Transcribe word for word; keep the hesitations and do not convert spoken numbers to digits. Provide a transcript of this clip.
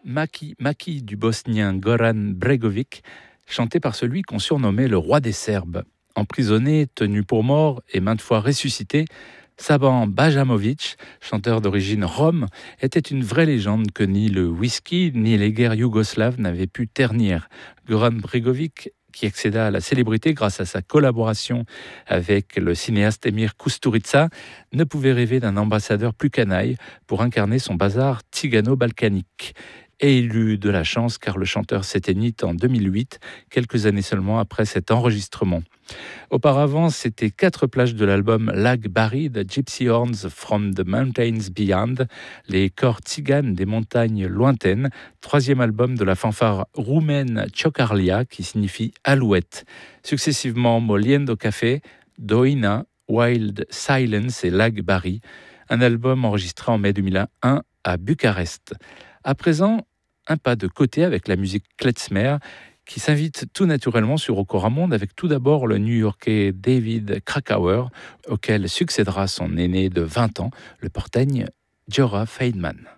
Maki Maki du bosnien Goran Bregovic, chanté par celui qu'on surnommait le roi des Serbes. Emprisonné, tenu pour mort et maintes fois ressuscité, Saban Bajamovic, chanteur d'origine rome, était une vraie légende que ni le whisky ni les guerres yougoslaves n'avaient pu ternir. Goran Bregovic, qui accéda à la célébrité grâce à sa collaboration avec le cinéaste Emir Kusturica, ne pouvait rêver d'un ambassadeur plus canaille pour incarner son bazar tigano-balkanique. Et il eut de la chance car le chanteur s'éteignit en deux mille huit, quelques années seulement après cet enregistrement. Auparavant, c'était quatre plages de l'album Lag Bari de Gypsy Horns from the Mountains Beyond, les chœurs tziganes des montagnes lointaines, troisième album de la fanfare roumaine Ciocarlia qui signifie alouette. Successivement Moliendo Café, Doina, Wild Silence et Lag Bari, un album enregistré en mai deux mille un à Bucarest. À présent, un pas de côté avec la musique klezmer qui s'invite tout naturellement sur Okoramonde avec tout d'abord le New-Yorkais David Krakauer, auquel succédera son aîné de vingt ans, le porteigne Djora Feidman.